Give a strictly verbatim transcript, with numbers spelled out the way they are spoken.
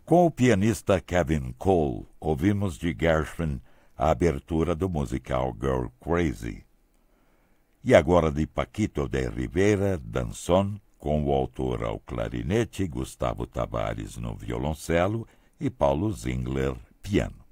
Com o pianista Kevin Cole, ouvimos de Gershwin a abertura do musical Girl Crazy. E agora de Paquito de Rivera, Dançón, com o autor ao clarinete, Gustavo Tavares no violoncelo e Paulo Zingler, piano.